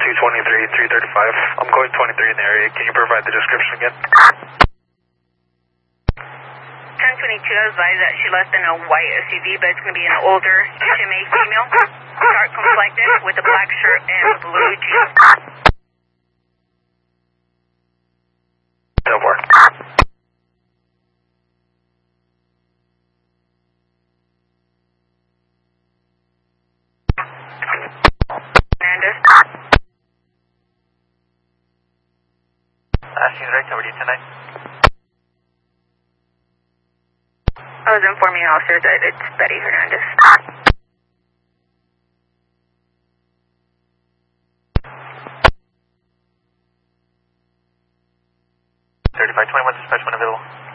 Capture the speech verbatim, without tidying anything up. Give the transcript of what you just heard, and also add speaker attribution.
Speaker 1: two twenty-three, three thirty-five. I'm going twenty-three in the area. Can you provide the description again?
Speaker 2: ten twenty-two, I advise that she left in a white S U V, but it's going to be an older H M A female. Dark complected with a black shirt and blue jeans.
Speaker 1: So far.
Speaker 2: Hernandez.
Speaker 1: Uh, she's right over to you tonight.
Speaker 2: I was informing officers that it's Betty Hernandez.
Speaker 1: thirty-five twenty-one, dispatch when available.